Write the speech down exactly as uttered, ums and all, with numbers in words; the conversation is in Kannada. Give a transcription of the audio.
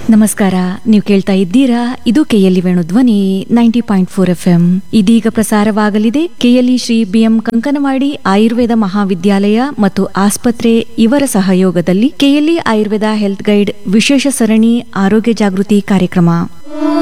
ನಮಸ್ಕಾರ. ನೀವು ಕೇಳ್ತಾ ಇದ್ದೀರಾ, ಇದು ಕೆಎಲ್ಇ ವೇಣು ಧ್ವನಿ ninety point four F M. ಇದೀಗ ಪ್ರಸಾರವಾಗಲಿದೆ ಕೆಎಲ್ಇ ಶ್ರೀ ಬಿಎಂ ಕಂಕನವಾಡಿ ಆಯುರ್ವೇದ ಮಹಾವಿದ್ಯಾಲಯ ಮತ್ತು ಆಸ್ಪತ್ರೆ ಇವರ ಸಹಯೋಗದಲ್ಲಿ ಕೆಎಲ್ಇ ಆಯುರ್ವೇದ ಹೆಲ್ತ್ ಗೈಡ್ ವಿಶೇಷ ಸರಣಿ ಆರೋಗ್ಯ ಜಾಗೃತಿ ಕಾರ್ಯಕ್ರಮ.